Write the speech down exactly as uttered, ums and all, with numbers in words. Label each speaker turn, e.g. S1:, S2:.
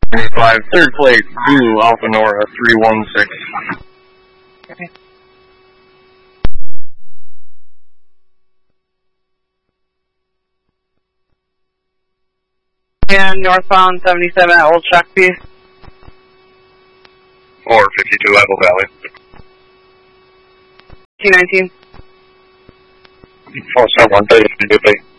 S1: Five, third plate, Zulu Alpha Nora three one six.
S2: Okay. And northbound seventy-seven at Old Shakopee.
S1: Four fifty-two Apple Valley.
S2: T nineteen.
S1: Four seven one thirty,